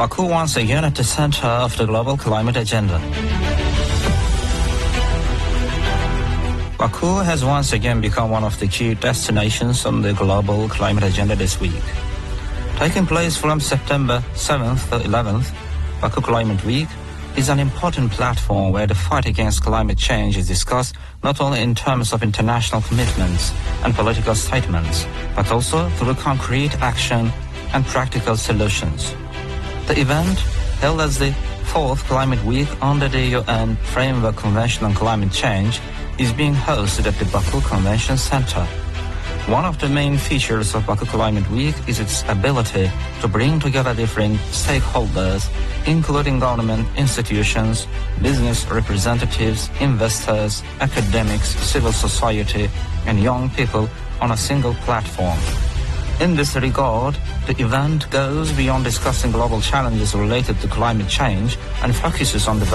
Baku once again at the center of the global climate agenda. Baku has once again become one of the key destinations on the global climate agenda this week. Taking place from September 7th to 11th, Baku Climate Week is an important platform where the fight against climate change is discussed not only in terms of international commitments and political statements, but also through concrete action and practical solutions. The event, held as the 4th Climate Week under the UN Framework Convention on Climate Change, is being hosted at the Baku Convention Center. One of the main features of Baku Climate Week is its ability to bring together different stakeholders, including government institutions, business representatives, investors, academics, civil society, and young people on a single platform. In this regard, the event goes beyond discussing global challenges related to climate change and focuses on the